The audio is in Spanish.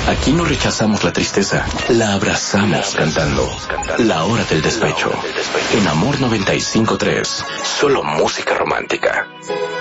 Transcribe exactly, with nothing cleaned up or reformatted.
Aquí no rechazamos la tristeza, la abrazamos cantando. La hora del despecho. En Amor noventa y cinco punto tres. Solo música romántica.